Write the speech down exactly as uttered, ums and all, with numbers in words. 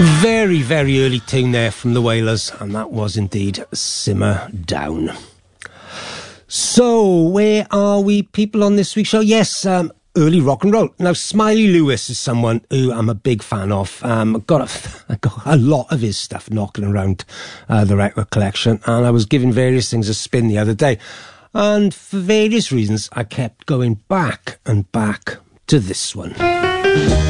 Very, very early tune there from the Wailers, and that was indeed Simmer Down. So, where are we, people, on this week's show? Yes, um, early rock and roll. Now, Smiley Lewis is someone who I'm a big fan of. Um, I've got a, I've got a lot of his stuff knocking around uh, the record collection, and I was giving various things a spin the other day. And for various reasons, I kept going back and back to this one.